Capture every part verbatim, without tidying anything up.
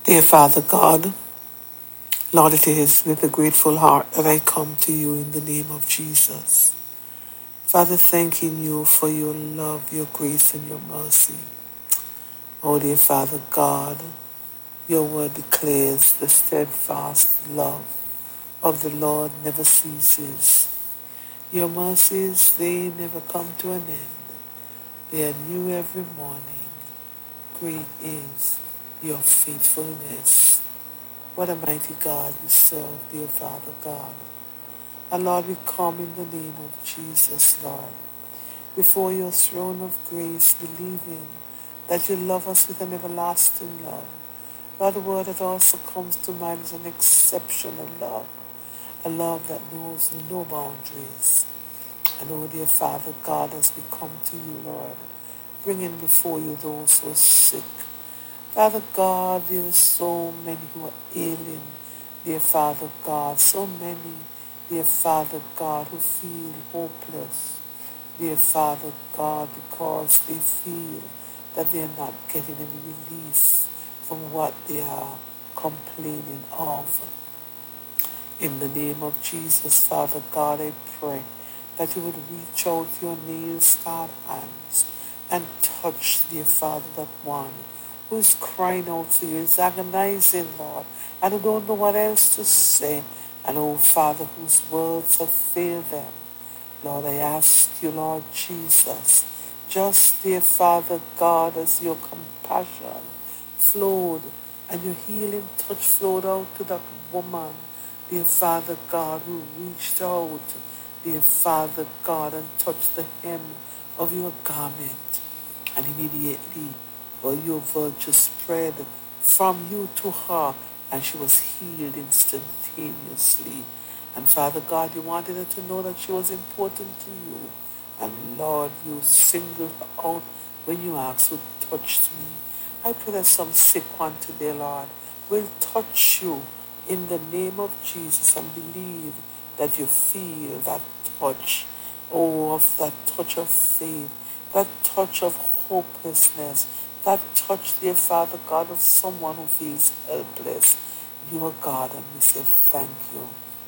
Dear Father God, Lord, it is with a grateful heart that I come to you in the name of Jesus. Father, thanking you for your love, your grace, and your mercy. Oh, dear Father God, your word declares the steadfast love of the Lord never ceases. Your mercies, they never come to an end. They are new every morning. Great is your faithfulness. What a mighty God we serve, dear Father God. And Lord, we come in the name of Jesus, Lord, before your throne of grace, believing that you love us with an everlasting love. Lord, the word that also comes to mind is an exceptional love, a love that knows no boundaries. And oh, dear Father God, as we come to you, Lord, bringing before you those who are sick. Father God, there are so many who are ailing, dear Father God, so many, dear Father God, who feel hopeless, dear Father God, because they feel that they are not getting any relief from what they are complaining of. In the name of Jesus, Father God, I pray that you would reach out your nail-scarred hands and touch, dear Father, that one who is crying out to you, is agonizing, Lord, and who don't know what else to say, and oh, Father, whose words have failed them. Lord, I ask you, Lord Jesus, just, dear Father God, as your compassion flowed and your healing touch flowed out to that woman, dear Father God, who reached out, dear Father God, and touched the hem of your garment. And immediately, well, your virtue spread from you to her, and she was healed instantaneously. And Father God, you wanted her to know that she was important to you. And Lord, you singled her out when you asked who touched me. I pray that some sick one today, Lord, will touch you in the name of Jesus and believe that you feel that touch, oh, of that touch of faith, that touch of hopelessness, that touch, dear Father God, of someone who feels helpless. You are God, and we say thank you.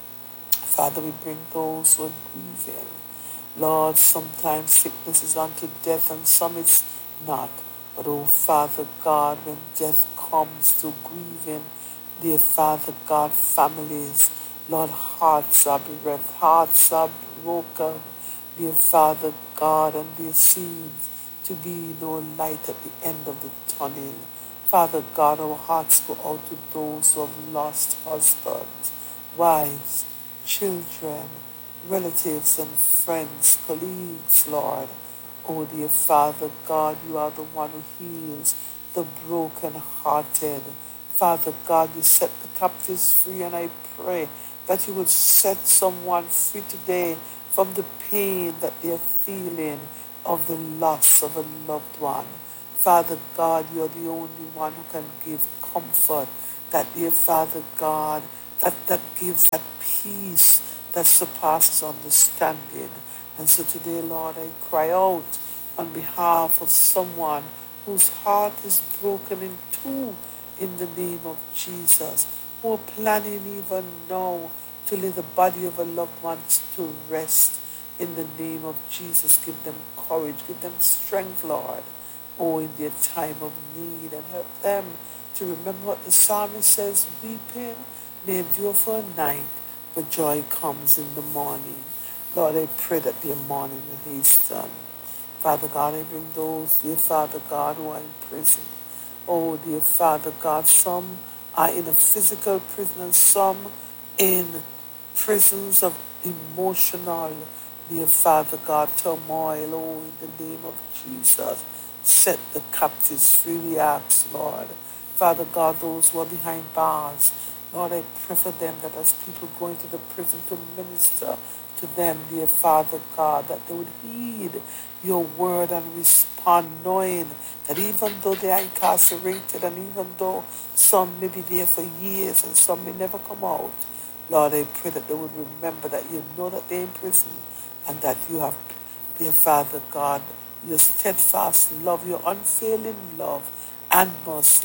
Father, we bring those who are grieving. Lord, sometimes sickness is unto death and some it's not. But oh, Father God, when death comes to grieving, dear Father God, families, Lord, hearts are bereft, hearts are broken, dear Father God, and there seems to be no light at the end of the tunnel. Father God, our hearts go out to those who have lost husbands, wives, children, relatives and friends, colleagues, Lord. Oh, dear Father God, you are the one who heals the broken-hearted. Father God, you set the captives free, and I pray that you would set someone free today from the pain that they're feeling of the loss of a loved one. Father God, you're the only one who can give comfort, that dear Father God, that, that gives that peace that surpasses understanding. And so today, Lord, I cry out on behalf of someone whose heart is broken in two in the name of Jesus, who are planning even now to lay the body of a loved one to rest. In the name of Jesus, give them courage, give them strength, Lord, oh, in their time of need, and help them to remember what the psalmist says, weeping may endure for a night, but joy comes in the morning. Lord, I pray that their morning will hasten. Father God, I bring those, dear Father God, who are in prison. Oh, dear Father God, some are in a physical prison and some in prisons of emotional, dear Father God, turmoil. Oh, in the name of Jesus, set the captives free, we ask, Lord. Father God, those who are behind bars, Lord, I pray for them that as people go into the prison to minister to them, dear Father God, that they would heed your word and respond, knowing that even though they are incarcerated and even though some may be there for years and some may never come out, Lord, I pray that they would remember that you know that they're in prison and that you have, dear Father God, your steadfast love, your unfailing love and mercy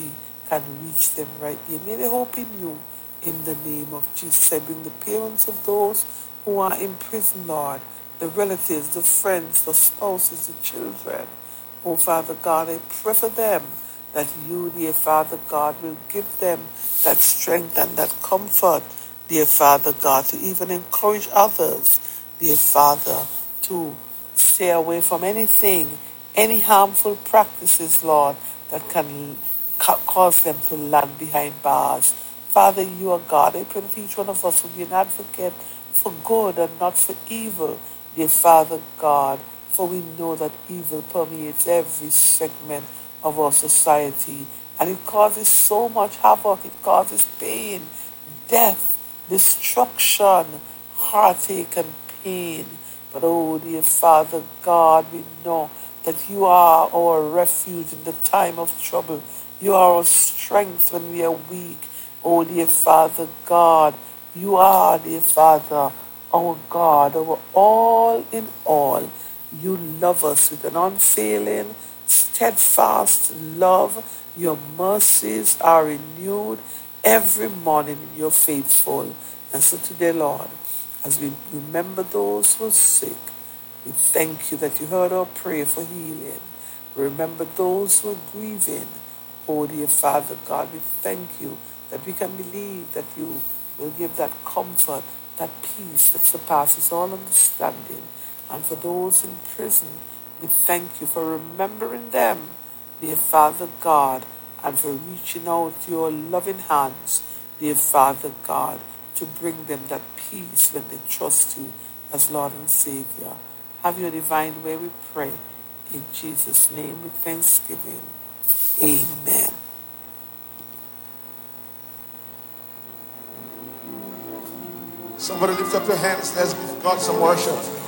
can reach them right there. May they hope in you in the name of Jesus. I bring the parents of those who are in prison, Lord, the relatives, the friends, the spouses, the children. Oh, Father God, I pray for them that you, dear Father God, will give them that strength and that comfort, dear Father God, to even encourage others, dear Father, to stay away from anything, any harmful practices, Lord, that can ca- cause them to land behind bars. Father, you are God. I pray that each one of us will be an advocate for good and not for evil, dear Father God, for we know that evil permeates every segment of our society, and it causes so much havoc. It causes pain, death, destruction, heartache, and pain. But oh, dear Father God, we know that you are our refuge in the time of trouble. You are our strength when we are weak. Oh, dear Father God, you are, dear Father, our God, our all in all. You love us with an unfailing, steadfast love. Your mercies are renewed every morning. You're faithful. And so today, Lord, as we remember those who are sick, we thank you that you heard our prayer for healing. Remember those who are grieving. Oh, dear Father God, we thank you that we can believe that you will give that comfort, that peace that surpasses all understanding. And for those in prison, we thank you for remembering them, dear Father God, and for reaching out your loving hands, dear Father God, to bring them that peace when they trust you as Lord and Savior. Have your divine way, we pray. In Jesus' name with thanksgiving. Amen. Somebody lift up your hands. Let's give God some worship.